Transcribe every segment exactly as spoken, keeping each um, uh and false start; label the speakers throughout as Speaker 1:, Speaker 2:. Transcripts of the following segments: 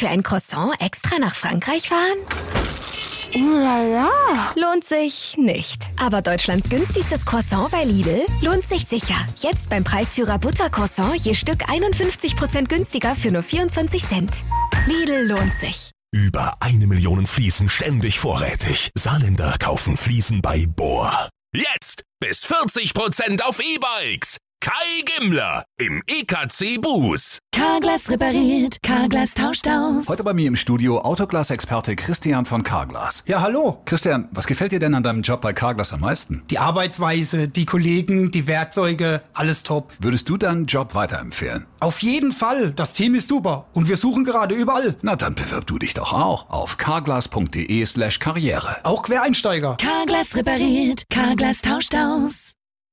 Speaker 1: Für ein Croissant extra nach Frankreich fahren?
Speaker 2: Uh, la, la.
Speaker 1: Lohnt sich nicht. Aber Deutschlands günstigstes Croissant bei Lidl lohnt sich sicher. Jetzt beim Preisführer Buttercroissant je Stück einundfünfzig Prozent günstiger für nur vierundzwanzig Cent. Lidl lohnt sich.
Speaker 3: Über eine Million Fliesen ständig vorrätig. Saarländer kaufen Fliesen bei Bohr. Jetzt bis vierzig Prozent auf E-Bikes. Kai Gimmler im E K C Bus.
Speaker 4: Carglass repariert, Carglass tauscht aus.
Speaker 5: Heute bei mir im Studio Autoglas-Experte Christian von Carglass.
Speaker 6: Ja, hallo.
Speaker 5: Christian, was gefällt dir denn an deinem Job bei Carglass am meisten?
Speaker 6: Die Arbeitsweise, die Kollegen, die Werkzeuge, alles top.
Speaker 5: Würdest du deinen Job weiterempfehlen?
Speaker 6: Auf jeden Fall. Das Team ist super. Und wir suchen gerade überall.
Speaker 5: Na, dann bewirb du dich doch auch auf carglass.de slash karriere.
Speaker 6: Auch Quereinsteiger.
Speaker 4: Carglass repariert, Carglass tauscht aus.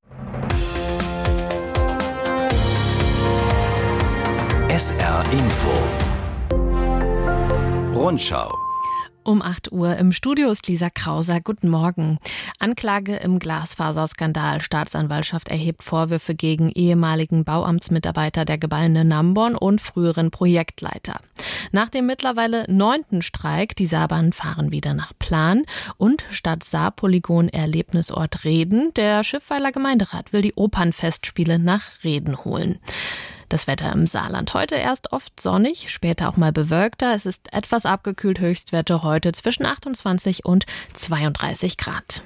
Speaker 7: S R Info. Rundschau.
Speaker 8: Um acht Uhr im Studio ist Lisa Krauser. Guten Morgen. Anklage im Glasfaserskandal. Staatsanwaltschaft erhebt Vorwürfe gegen ehemaligen Bauamtsmitarbeiter der Gemeinde Namborn und früheren Projektleiter. Nach dem mittlerweile neunten Streik, die Saarbahnen fahren wieder nach Plan und Stadt Saarpolygon Erlebnisort Reden. Der Schiffweiler Gemeinderat will die Opernfestspiele nach Reden holen. Das Wetter im Saarland. Heute erst oft sonnig, später auch mal bewölkter. Es ist etwas abgekühlt, Höchstwerte heute zwischen achtundzwanzig und zweiunddreißig Grad.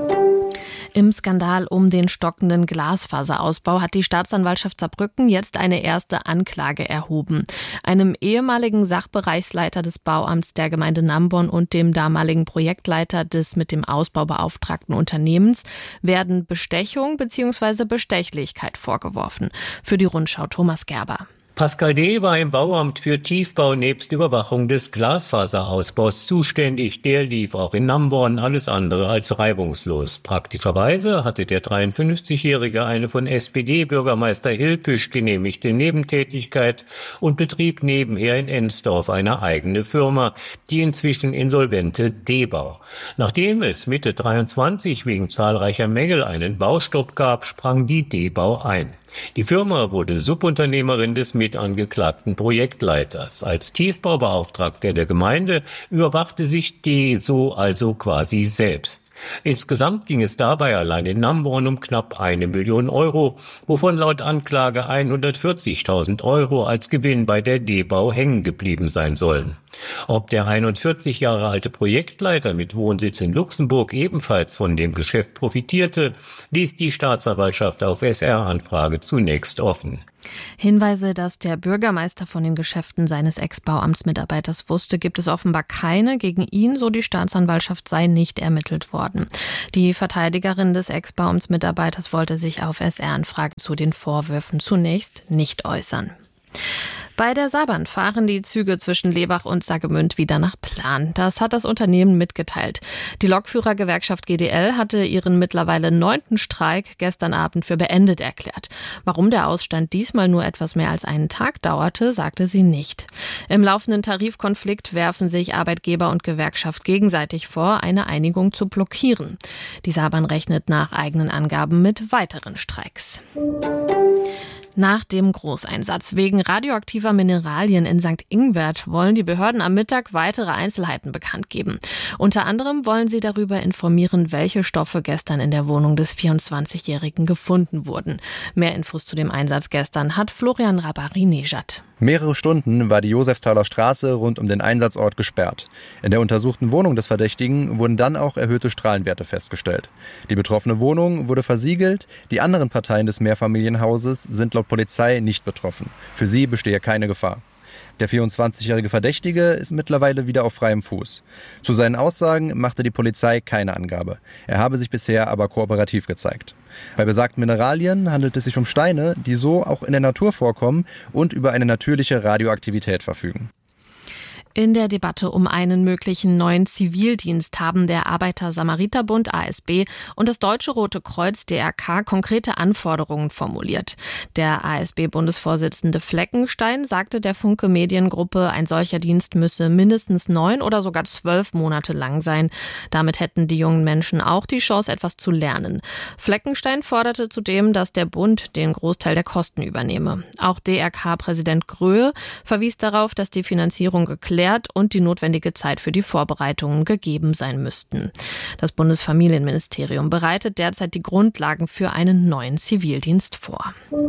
Speaker 8: Im Skandal um den stockenden Glasfaserausbau hat die Staatsanwaltschaft Saarbrücken jetzt eine erste Anklage erhoben. Einem ehemaligen Sachbereichsleiter des Bauamts der Gemeinde Namborn und dem damaligen Projektleiter des mit dem Ausbau beauftragten Unternehmens werden Bestechung bzw. Bestechlichkeit vorgeworfen. Für die Rundschau Thomas Gerber.
Speaker 9: Pascal D. war im Bauamt für Tiefbau nebst Überwachung des Glasfaserausbaus zuständig. Der lief auch in Namborn alles andere als reibungslos. Praktischerweise hatte der dreiundfünfzigjährige eine von S P D-Bürgermeister Hilpüsch genehmigte Nebentätigkeit und betrieb nebenher in Ensdorf eine eigene Firma, die inzwischen insolvente D-Bau. Nachdem es Mitte dreiundzwanzig wegen zahlreicher Mängel einen Baustopp gab, sprang die D-Bau ein. Die Firma wurde Subunternehmerin des mitangeklagten Projektleiters. Als Tiefbaubeauftragter der Gemeinde überwachte sich D so also quasi selbst. Insgesamt ging es dabei allein in Namborn um knapp eine Million Euro, wovon laut Anklage hundertvierzigtausend Euro als Gewinn bei der D-Bau hängen geblieben sein sollen. Ob der einundvierzig Jahre alte Projektleiter mit Wohnsitz in Luxemburg ebenfalls von dem Geschäft profitierte, ließ die Staatsanwaltschaft auf S R-Anfrage zunächst offen.
Speaker 8: Hinweise, dass der Bürgermeister von den Geschäften seines Ex-Bauamtsmitarbeiters wusste, gibt es offenbar keine. Gegen ihn, so die Staatsanwaltschaft, sei nicht ermittelt worden. Die Verteidigerin des Ex-Bauamtsmitarbeiters wollte sich auf S R-Anfrage zu den Vorwürfen zunächst nicht äußern. Bei der Saarbahn fahren die Züge zwischen Lebach und Saargemünd wieder nach Plan. Das hat das Unternehmen mitgeteilt. Die Lokführergewerkschaft G D L hatte ihren mittlerweile neunten Streik gestern Abend für beendet erklärt. Warum der Ausstand diesmal nur etwas mehr als einen Tag dauerte, sagte sie nicht. Im laufenden Tarifkonflikt werfen sich Arbeitgeber und Gewerkschaft gegenseitig vor, eine Einigung zu blockieren. Die Saarbahn rechnet nach eigenen Angaben mit weiteren Streiks. Nach dem Großeinsatz wegen radioaktiver Mineralien in Sankt Ingbert wollen die Behörden am Mittag weitere Einzelheiten bekannt geben. Unter anderem wollen sie darüber informieren, welche Stoffe gestern in der Wohnung des vierundzwanzigjährigen gefunden wurden. Mehr Infos zu dem Einsatz gestern hat Florian Rabari-Nejad.
Speaker 10: Mehrere Stunden war die Josefsthaler Straße rund um den Einsatzort gesperrt. In der untersuchten Wohnung des Verdächtigen wurden dann auch erhöhte Strahlenwerte festgestellt. Die betroffene Wohnung wurde versiegelt. Die anderen Parteien des Mehrfamilienhauses sind laut Polizei nicht betroffen. Für sie bestehe keine Gefahr. Der vierundzwanzigjährige Verdächtige ist mittlerweile wieder auf freiem Fuß. Zu seinen Aussagen machte die Polizei keine Angabe. Er habe sich bisher aber kooperativ gezeigt. Bei besagten Mineralien handelt es sich um Steine, die so auch in der Natur vorkommen und über eine natürliche Radioaktivität verfügen.
Speaker 8: In der Debatte um einen möglichen neuen Zivildienst haben der Arbeiter-Samariter-Bund A S B und das Deutsche Rote Kreuz D R K konkrete Anforderungen formuliert. Der A S B-Bundesvorsitzende Fleckenstein sagte der Funke Mediengruppe, ein solcher Dienst müsse mindestens neun oder sogar zwölf Monate lang sein. Damit hätten die jungen Menschen auch die Chance, etwas zu lernen. Fleckenstein forderte zudem, dass der Bund den Großteil der Kosten übernehme. Auch D R K-Präsident Gröhe verwies darauf, dass die Finanzierung geklärt und die notwendige Zeit für die Vorbereitungen gegeben sein müssten. Das Bundesfamilienministerium bereitet derzeit die Grundlagen für einen neuen Zivildienst vor.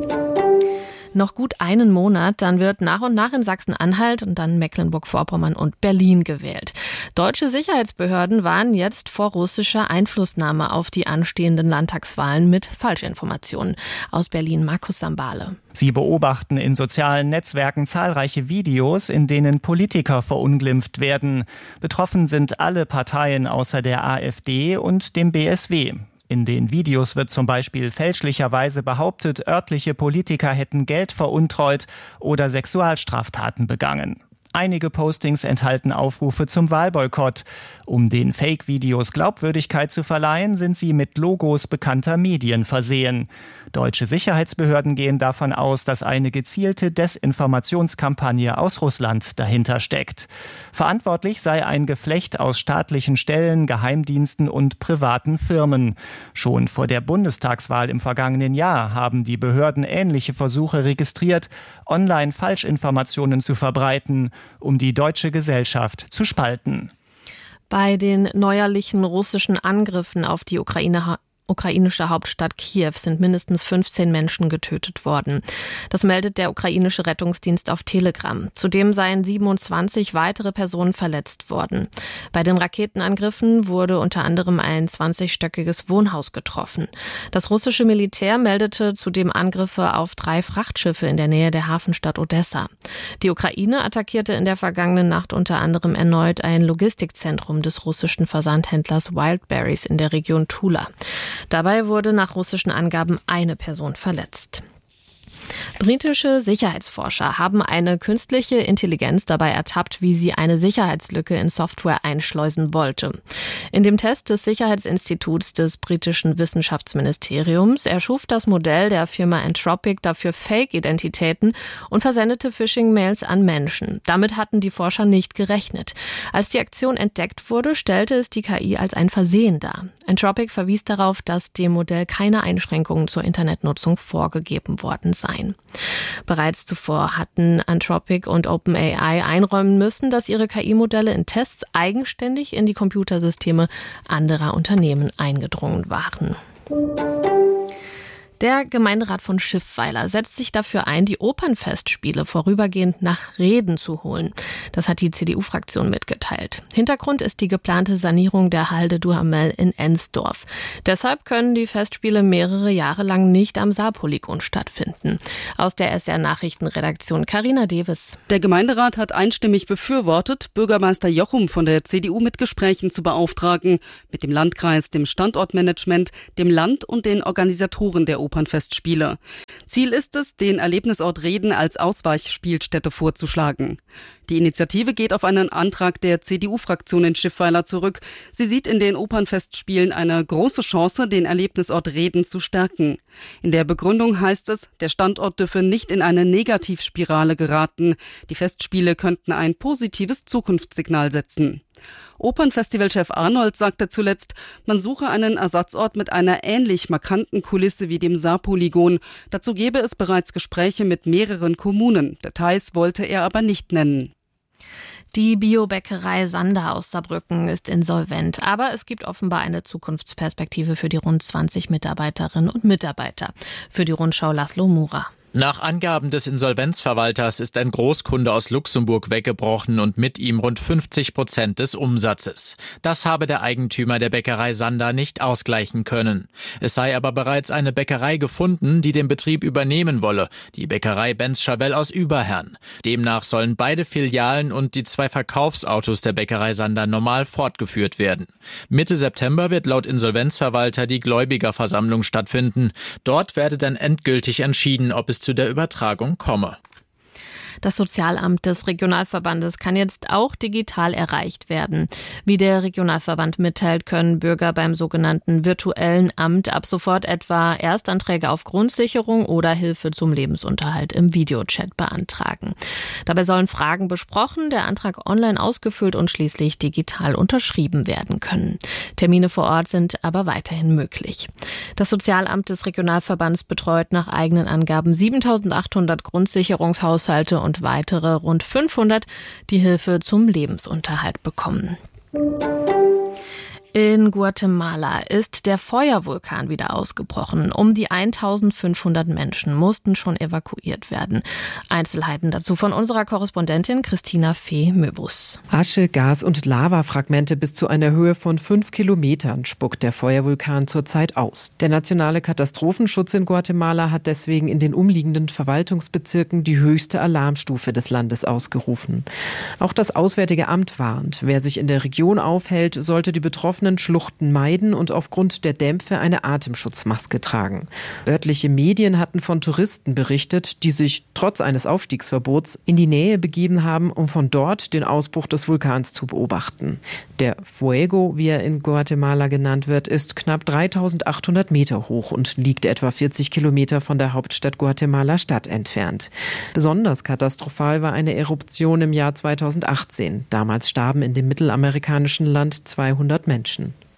Speaker 8: Noch gut einen Monat, dann wird nach und nach in Sachsen-Anhalt und dann Mecklenburg-Vorpommern und Berlin gewählt. Deutsche Sicherheitsbehörden warnen jetzt vor russischer Einflussnahme auf die anstehenden Landtagswahlen mit Falschinformationen. Aus Berlin Markus Sambale.
Speaker 11: Sie beobachten in sozialen Netzwerken zahlreiche Videos, in denen Politiker verunglimpft werden. Betroffen sind alle Parteien außer der AfD und dem B S W. In den Videos wird zum Beispiel fälschlicherweise behauptet, örtliche Politiker hätten Geld veruntreut oder Sexualstraftaten begangen. Einige Postings enthalten Aufrufe zum Wahlboykott. Um den Fake-Videos Glaubwürdigkeit zu verleihen, sind sie mit Logos bekannter Medien versehen. Deutsche Sicherheitsbehörden gehen davon aus, dass eine gezielte Desinformationskampagne aus Russland dahinter steckt. Verantwortlich sei ein Geflecht aus staatlichen Stellen, Geheimdiensten und privaten Firmen. Schon vor der Bundestagswahl im vergangenen Jahr haben die Behörden ähnliche Versuche registriert, online Falschinformationen zu verbreiten, um die deutsche Gesellschaft zu spalten.
Speaker 8: Bei den neuerlichen russischen Angriffen auf die Ukraine ukrainische Hauptstadt Kiew sind mindestens fünfzehn Menschen getötet worden. Das meldet der ukrainische Rettungsdienst auf Telegram. Zudem seien siebenundzwanzig weitere Personen verletzt worden. Bei den Raketenangriffen wurde unter anderem ein zwanzigstöckiges Wohnhaus getroffen. Das russische Militär meldete zudem Angriffe auf drei Frachtschiffe in der Nähe der Hafenstadt Odessa. Die Ukraine attackierte in der vergangenen Nacht unter anderem erneut ein Logistikzentrum des russischen Versandhändlers Wildberries in der Region Tula. Dabei wurde nach russischen Angaben eine Person verletzt. Britische Sicherheitsforscher haben eine künstliche Intelligenz dabei ertappt, wie sie eine Sicherheitslücke in Software einschleusen wollte. In dem Test des Sicherheitsinstituts des britischen Wissenschaftsministeriums erschuf das Modell der Firma Anthropic dafür Fake-Identitäten und versendete Phishing-Mails an Menschen. Damit hatten die Forscher nicht gerechnet. Als die Aktion entdeckt wurde, stellte es die K I als ein Versehen dar. Anthropic verwies darauf, dass dem Modell keine Einschränkungen zur Internetnutzung vorgegeben worden seien. Bereits zuvor hatten Anthropic und OpenAI einräumen müssen, dass ihre K I-Modelle in Tests eigenständig in die Computersysteme anderer Unternehmen eingedrungen waren. Der Gemeinderat von Schiffweiler setzt sich dafür ein, die Opernfestspiele vorübergehend nach Reden zu holen. Das hat die C D U-Fraktion mitgeteilt. Hintergrund ist die geplante Sanierung der Halde Duhamel in Ensdorf. Deshalb können die Festspiele mehrere Jahre lang nicht am Saarpolygon stattfinden. Aus der S R-Nachrichtenredaktion Carina Deves.
Speaker 12: Der Gemeinderat hat einstimmig befürwortet, Bürgermeister Jochum von der C D U mit Gesprächen zu beauftragen, mit dem Landkreis, dem Standortmanagement, dem Land und den Organisatoren der Opernfestspiele. Ziel ist es, den Erlebnisort Reden als Ausweichspielstätte vorzuschlagen. Die Initiative geht auf einen Antrag der C D U-Fraktion in Schiffweiler zurück. Sie sieht in den Opernfestspielen eine große Chance, den Erlebnisort Reden zu stärken. In der Begründung heißt es, der Standort dürfe nicht in eine Negativspirale geraten. Die Festspiele könnten ein positives Zukunftssignal setzen. Opernfestivalchef Arnold sagte zuletzt, man suche einen Ersatzort mit einer ähnlich markanten Kulisse wie dem Saarpolygon. Dazu gebe es bereits Gespräche mit mehreren Kommunen. Details wollte er aber nicht nennen.
Speaker 8: Die Biobäckerei Sander aus Saarbrücken ist insolvent, aber es gibt offenbar eine Zukunftsperspektive für die rund zwanzig Mitarbeiterinnen und Mitarbeiter. Für die Rundschau Laszlo Mura.
Speaker 13: Nach Angaben des Insolvenzverwalters ist ein Großkunde aus Luxemburg weggebrochen und mit ihm rund fünfzig Prozent des Umsatzes. Das habe der Eigentümer der Bäckerei Sander nicht ausgleichen können. Es sei aber bereits eine Bäckerei gefunden, die den Betrieb übernehmen wolle, die Bäckerei Benz-Chavel aus Überherrn. Demnach sollen beide Filialen und die zwei Verkaufsautos der Bäckerei Sander normal fortgeführt werden. Mitte September wird laut Insolvenzverwalter die Gläubigerversammlung stattfinden. Dort werde dann endgültig entschieden, ob es zu der Übertragung komme.
Speaker 8: Das Sozialamt des Regionalverbandes kann jetzt auch digital erreicht werden. Wie der Regionalverband mitteilt, können Bürger beim sogenannten virtuellen Amt ab sofort etwa Erstanträge auf Grundsicherung oder Hilfe zum Lebensunterhalt im Videochat beantragen. Dabei sollen Fragen besprochen, der Antrag online ausgefüllt und schließlich digital unterschrieben werden können. Termine vor Ort sind aber weiterhin möglich. Das Sozialamt des Regionalverbands betreut nach eigenen Angaben siebentausendachthundert Grundsicherungshaushalte und weitere rund fünfhundert, die Hilfe zum Lebensunterhalt bekommen. In Guatemala ist der Feuervulkan wieder ausgebrochen. Um die eintausendfünfhundert Menschen mussten schon evakuiert werden. Einzelheiten dazu von unserer Korrespondentin Christina Fee-Möbus.
Speaker 14: Asche, Gas und Lavafragmente bis zu einer Höhe von fünf Kilometern spuckt der Feuervulkan zurzeit aus. Der nationale Katastrophenschutz in Guatemala hat deswegen in den umliegenden Verwaltungsbezirken die höchste Alarmstufe des Landes ausgerufen. Auch das Auswärtige Amt warnt, wer sich in der Region aufhält, sollte die Betroffenen Schluchten meiden und aufgrund der Dämpfe eine Atemschutzmaske tragen. Örtliche Medien hatten von Touristen berichtet, die sich trotz eines Aufstiegsverbots in die Nähe begeben haben, um von dort den Ausbruch des Vulkans zu beobachten. Der Fuego, wie er in Guatemala genannt wird, ist knapp dreitausendachthundert Meter hoch und liegt etwa vierzig Kilometer von der Hauptstadt Guatemala-Stadt entfernt. Besonders katastrophal war eine Eruption im Jahr zweitausendachtzehn. Damals starben in dem mittelamerikanischen Land zweihundert Menschen.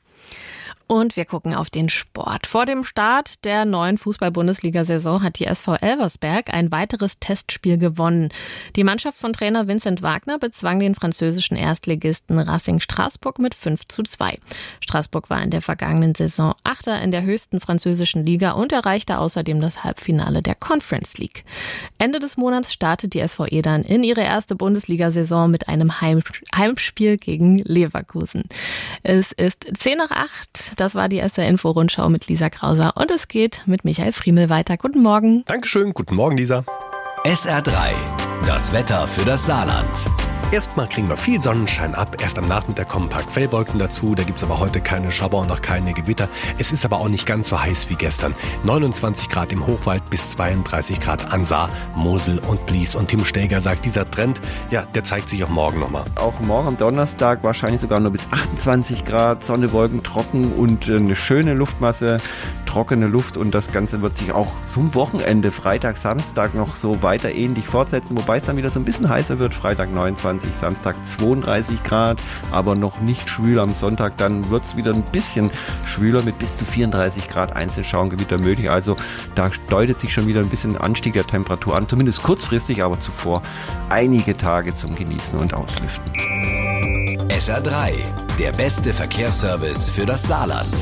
Speaker 8: Und wir gucken auf den Sport. Vor dem Start der neuen Fußball-Bundesliga-Saison hat die S V Elversberg ein weiteres Testspiel gewonnen. Die Mannschaft von Trainer Vincent Wagner bezwang den französischen Erstligisten Racing Straßburg mit fünf zu zwei. Straßburg war in der vergangenen Saison Achter in der höchsten französischen Liga und erreichte außerdem das Halbfinale der Conference League. Ende des Monats startet die S V E dann in ihre erste Bundesliga-Saison mit einem Heim- Heimspiel gegen Leverkusen. Es ist zehn nach acht. Das war die S R-Info-Rundschau mit Lisa Krauser und es geht mit Michael Friemel weiter. Guten Morgen.
Speaker 15: Dankeschön, guten Morgen, Lisa.
Speaker 7: S R drei, das Wetter für das Saarland.
Speaker 15: Erstmal kriegen wir viel Sonnenschein ab. Erst am Nachmittag kommen ein paar Quellwolken dazu. Da gibt es aber heute keine Schauer und auch keine Gewitter. Es ist aber auch nicht ganz so heiß wie gestern. neunundzwanzig Grad im Hochwald bis zweiunddreißig Grad an Saar, Mosel und Blies. Und Tim Steger sagt, dieser Trend, ja, der zeigt sich auch morgen nochmal.
Speaker 16: Auch morgen am Donnerstag wahrscheinlich sogar nur bis achtundzwanzig Grad. Sonne, Wolken, trocken und eine schöne Luftmasse, trockene Luft. Und das Ganze wird sich auch zum Wochenende, Freitag, Samstag noch so weiter ähnlich fortsetzen. Wobei es dann wieder so ein bisschen heißer wird. Freitag neunundzwanzig, Samstag zweiunddreißig Grad, aber noch nicht schwül. Am Sonntag dann wird es wieder ein bisschen schwüler mit bis zu vierunddreißig Grad Einzelschauengewitter möglich. Also da deutet sich schon wieder ein bisschen Anstieg der Temperatur an, zumindest kurzfristig, aber zuvor einige Tage zum Genießen und Auslüften.
Speaker 7: S R drei, der beste Verkehrsservice für das Saarland.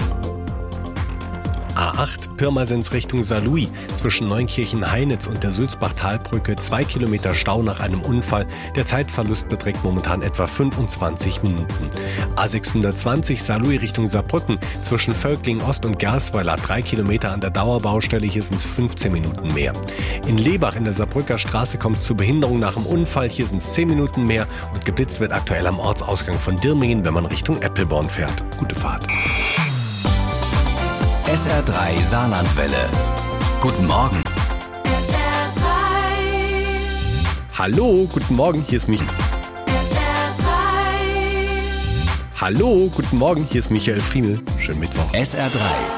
Speaker 15: A acht Pirmasens Richtung Saarlouis. Zwischen Neunkirchen-Heinitz und der Sulzbach-Talbrücke zwei Kilometer Stau nach einem Unfall. Der Zeitverlust beträgt momentan etwa fünfundzwanzig Minuten. A sechshundertzwanzig Saarlouis Richtung Saarbrücken. Zwischen Völkling-Ost und Gersweiler drei Kilometer an der Dauerbaustelle. Hier sind es fünfzehn Minuten mehr. In Lebach in der Saarbrücker Straße kommt es zu Behinderung nach dem Unfall. Hier sind es zehn Minuten mehr. Und geblitzt wird aktuell am Ortsausgang von Dirmingen, wenn man Richtung Eppelborn fährt. Gute Fahrt.
Speaker 7: S R drei Saarlandwelle. Guten Morgen.
Speaker 4: S R drei.
Speaker 15: Hallo, guten Morgen, hier ist mich.
Speaker 4: S R drei.
Speaker 15: Hallo, guten Morgen, hier ist Michael Friemel. Schönen Mittwoch.
Speaker 7: S R drei.